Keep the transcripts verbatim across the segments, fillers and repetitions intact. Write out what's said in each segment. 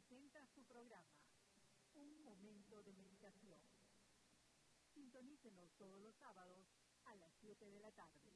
presenta su programa, Un Momento de Meditación. Sintonícenos todos los sábados a las siete de la tarde.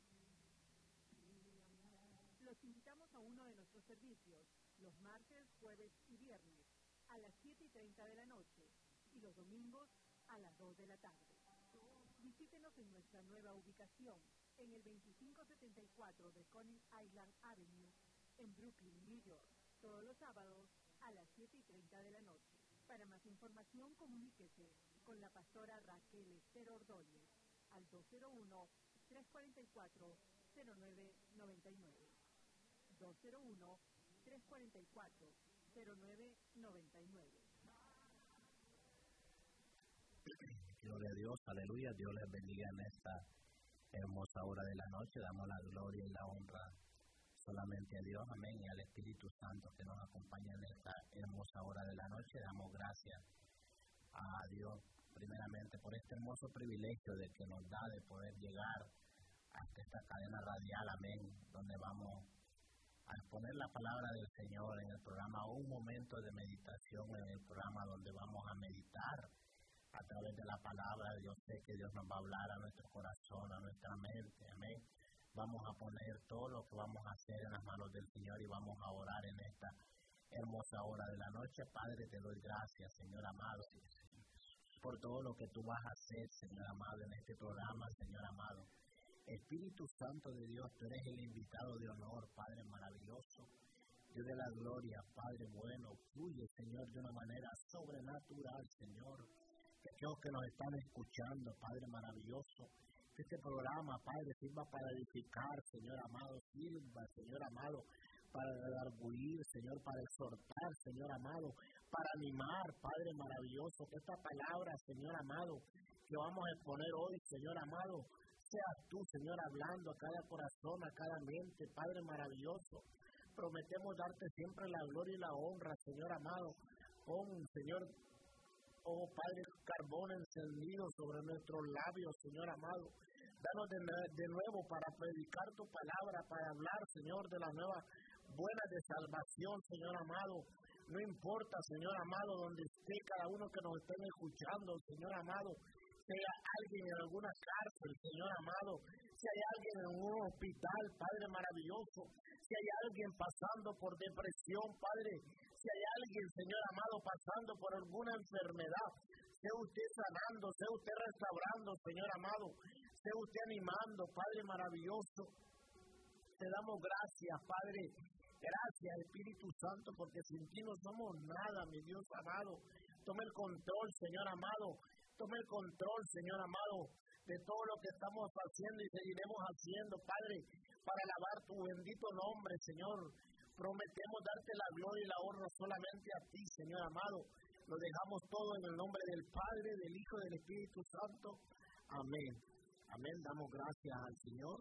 Los invitamos a uno de nuestros servicios, los martes, jueves y viernes, a las siete y treinta de la noche, y los domingos a las dos de la tarde. Visítenos en nuestra nueva ubicación, en el veinticinco setenta y cuatro de Coney Island Avenue, en Brooklyn, New York, todos los sábados a las siete y treinta de la noche. Para más información, comuníquese con la pastora Raquel Esther Ordóñez al dos cero uno, tres cuatro cuatro, cero nueve nueve nueve. dos cero uno, tres cuatro cuatro, cero nueve nueve nueve. Gloria a Dios, aleluya. Dios les bendiga en esta hermosa hora de la noche. Damos la gloria y la honra solamente a Dios, amén, y al Espíritu Santo que nos acompaña en esta hermosa hora de la noche. Damos gracias a Dios primeramente por este hermoso privilegio de que nos da de poder llegar hasta esta cadena radial, amén, donde vamos a exponer la palabra del Señor en el programa Un Momento de Meditación, en el programa donde vamos a meditar a través de la palabra. Yo sé que Dios nos va a hablar a nuestro corazón, a nuestra mente, amén. Vamos a poner todo lo que vamos a hacer en las manos del Señor y vamos a orar en esta hermosa hora de la noche. Padre, te doy gracias, Señor amado, por todo lo que tú vas a hacer, Señor amado, en este programa, Señor amado. Espíritu Santo de Dios, tú eres el invitado de honor, Padre maravilloso. Dios de la gloria, Padre bueno, fluye, Señor, de una manera sobrenatural, Señor. Que aquellos que nos están escuchando, Padre maravilloso, que este programa, Padre, sirva para edificar, Señor amado, sirva, Señor amado, para redarguir, Señor, para exhortar, Señor amado, para animar, Padre maravilloso, que esta palabra, Señor amado, que vamos a exponer hoy, Señor amado, seas tú, Señor, hablando a cada corazón, a cada mente, Padre maravilloso. Prometemos darte siempre la gloria y la honra, Señor amado, con, Señor, oh Padre, carbón encendido sobre nuestros labios, Señor amado. Danos de, de nuevo para predicar tu palabra, para hablar, Señor, de las nuevas buenas de salvación, Señor amado. No importa, Señor amado, donde esté cada uno que nos estén escuchando, Señor amado. Si hay alguien en alguna cárcel, Señor amado. Si hay alguien en un hospital, Padre maravilloso. Si hay alguien pasando por depresión, Padre. Si hay alguien, Señor amado, pasando por alguna enfermedad, sea usted sanando, sea usted restaurando, Señor amado, sea usted animando, Padre maravilloso. Te damos gracias, Padre. Gracias, Espíritu Santo, porque sin ti no somos nada, mi Dios amado. Tome el control, Señor amado. Tome el control, Señor amado, de todo lo que estamos haciendo y seguiremos haciendo, Padre, para alabar tu bendito nombre, Señor. Prometemos darte la gloria y la honra solamente a ti, Señor amado. Lo dejamos todo en el nombre del Padre, del Hijo y del Espíritu Santo. Amén. Amén. Damos gracias al Señor.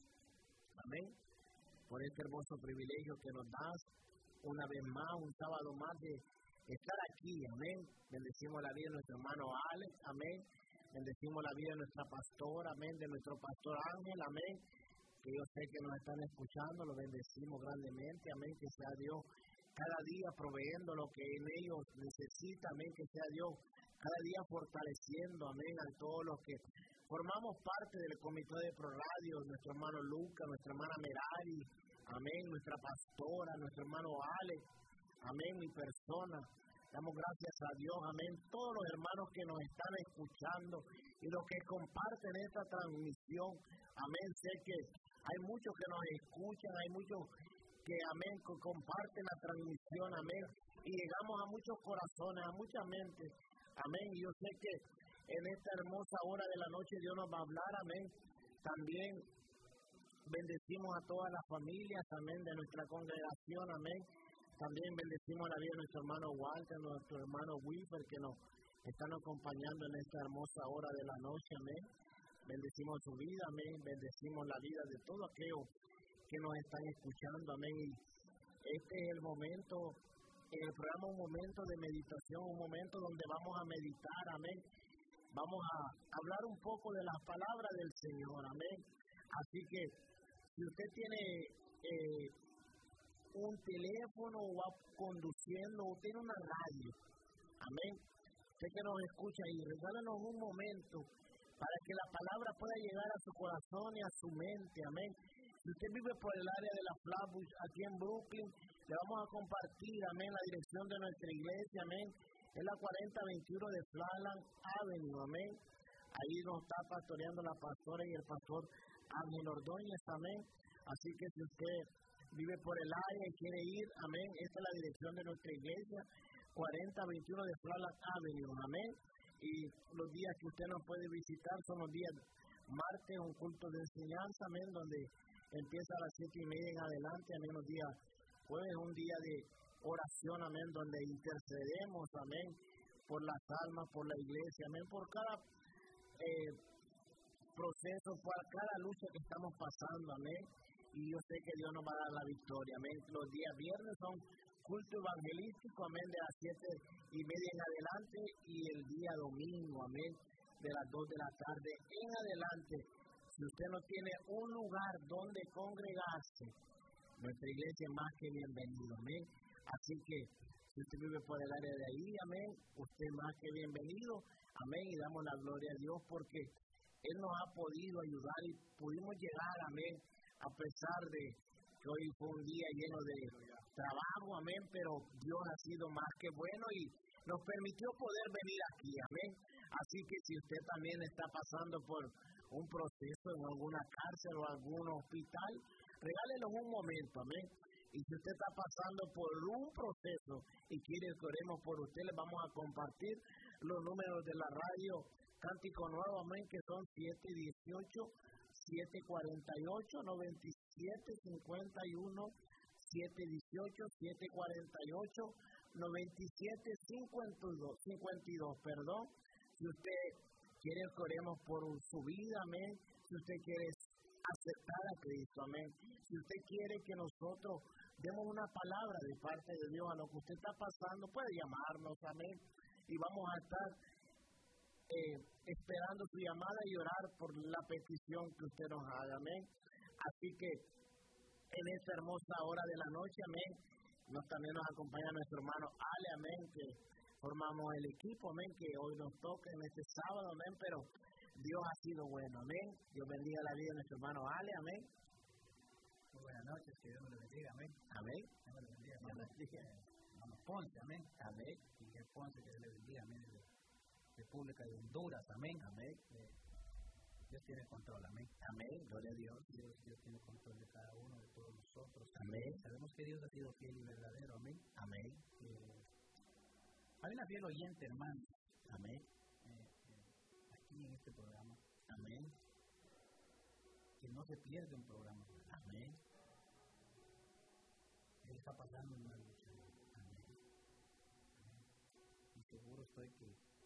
Amén. Por este hermoso privilegio que nos das una vez más, un sábado más de estar aquí. Amén. Bendecimos la vida de nuestro hermano Alex. Amén. Bendecimos la vida de nuestra pastora. Amén. De nuestro pastor Ángel. Amén. Que yo sé que nos están escuchando, lo bendecimos grandemente, amén, que sea Dios cada día proveyendo lo que en ellos necesita, amén, que sea Dios cada día fortaleciendo, amén, a todos los que formamos parte del comité de ProRadio, nuestro hermano Lucas, nuestra hermana Merari, amén, nuestra pastora, nuestro hermano Alex, amén, mi persona. Damos gracias a Dios, amén, todos los hermanos que nos están escuchando y los que comparten esta transmisión, amén, sé que hay muchos que nos escuchan, hay muchos que, amén, que comparten la transmisión, amén, y llegamos a muchos corazones, a muchas mentes, amén, y yo sé que en esta hermosa hora de la noche Dios nos va a hablar, amén. También bendecimos a todas las familias, amén, de nuestra congregación, amén. También bendecimos la vida de nuestro hermano Walter, nuestro hermano Wilfer, que nos están acompañando en esta hermosa hora de la noche, amén. Bendecimos su vida, amén. Bendecimos la vida de todos aquellos que nos están escuchando, amén. Y este es el momento, en el programa Un Momento de Meditación, un momento donde vamos a meditar, amén. Vamos a hablar un poco de las palabras del Señor, amén. Así que, si usted tiene eh, un teléfono o va conduciendo o tiene una radio. Amén. Usted que nos escucha y regálanos un momento para que la palabra pueda llegar a su corazón y a su mente. Amén. Si usted vive por el área de la Flatbush, aquí en Brooklyn, le vamos a compartir, amén, la dirección de nuestra iglesia, amén. Es la cuarenta veintiuno de Flatland Avenue, amén. Ahí nos está pastoreando la pastora y el pastor Ángel Ordóñez, amén. Así que si usted vive por el área y quiere ir, amén, esta es la dirección de nuestra iglesia, cuarenta veintiuno de Flatland Avenue, amén. Y los días que usted nos puede visitar son los días martes, un culto de enseñanza, amén, donde empieza a las siete y media en adelante, amén, los días jueves, un día de oración, amén, donde intercedemos, amén, por las almas, por la iglesia, amén, por cada eh, proceso, por cada lucha que estamos pasando, amén, y yo sé que Dios nos va a dar la victoria, amén. Los días viernes son culto evangelístico, amén, de las siete y media en adelante, y el día domingo, amén, de las dos de la tarde en adelante. Si usted no tiene un lugar donde congregarse, nuestra iglesia es más que bienvenido, amén. Así que si usted vive por el área de ahí, amén, usted es más que bienvenido, amén, y damos la gloria a Dios porque Él nos ha podido ayudar y pudimos llegar, amén, a pesar de que hoy fue un día lleno de trabajo, amén, pero Dios ha sido más que bueno y nos permitió poder venir aquí, amén. Así que si usted también está pasando por un proceso en alguna cárcel o algún hospital, regálenos un momento, amén. Y si usted está pasando por un proceso y quiere que oremos por usted, les vamos a compartir los números de la radio Cántico Nuevo, amén, que son siete dieciocho, siete cuarenta y ocho, noventa y siete cincuenta y uno, siete dieciocho, siete cuarenta y ocho, noventa y siete cincuenta y dos, perdón. Si usted quiere que oremos por su vida, amén. Si usted quiere aceptar a Cristo, amén. Si usted quiere que nosotros demos una palabra de parte de Dios a lo que usted está pasando, puede llamarnos, amén. Y vamos a estar eh, esperando su llamada y orar por la petición que usted nos haga, amén. Así que en esta hermosa hora de la noche, amén, nos también nos acompaña nuestro hermano Ale, amén, que formamos el equipo, amén, que hoy nos toca en este sábado, amén, pero Dios ha sido bueno, amén. Dios bendiga la vida de nuestro hermano Ale, amén. Muy buenas noches, que Dios me lo bendiga, amén. Amén. Dios me lo bendiga, amén. Hermano Ponce, amén. Amén. Miguel Ponce, que Dios le bendiga, amén. De República de Honduras, amén. Amén. Eh, Dios tiene control, amén. Amén, gloria a Dios. Dios, Dios tiene control de cada uno, de todos nosotros. Amén. Sabemos que Dios ha sido fiel y verdadero, amén. Amén. Eh, hay una fiel oyente, hermano. Amén. Eh, eh, aquí en este programa. Amén. Que no se pierde un programa. Amén. Él está pasando una lucha. Amén. Amén. Y seguro estoy que